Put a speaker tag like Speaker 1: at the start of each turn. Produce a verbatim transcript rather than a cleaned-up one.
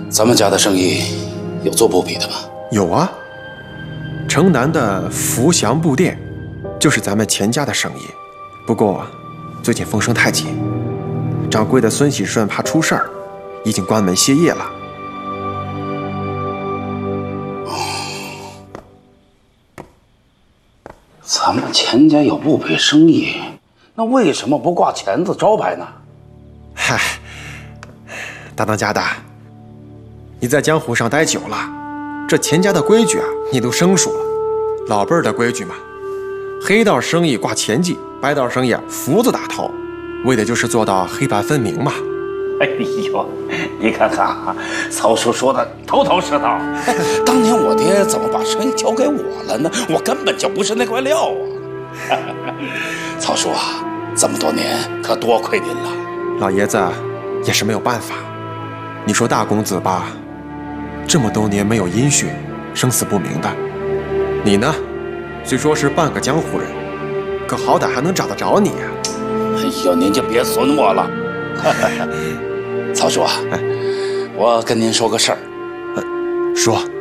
Speaker 1: 咱们家的生意有做布匹的吗？
Speaker 2: 有啊，城南的福祥布店就是咱们钱家的生意。不过最近风声太紧，掌柜的孙喜顺怕出事儿，已经关门歇业了。
Speaker 1: 咱们钱家有布匹生意，那为什么不挂钱字招牌呢？
Speaker 2: 嗨，大当家的，你在江湖上待久了，这钱家的规矩啊，你都生疏了。老辈儿的规矩嘛，黑道生意挂钱记，白道生意啊福字打头，为的就是做到黑白分明嘛。
Speaker 1: 哎呦，你看看啊，曹叔说的头头是道。当年我爹怎么把生意交给我了呢？我根本就不是那块料啊！曹叔啊，这么多年可多亏您了。
Speaker 2: 老爷子也是没有办法。你说大公子吧，这么多年没有音讯，生死不明的。你呢，虽说是半个江湖人，可好歹还能找得着你啊。
Speaker 1: 哎呦，您就别损我了。曹叔啊，哎，我跟您说个事儿。
Speaker 2: 呃，说。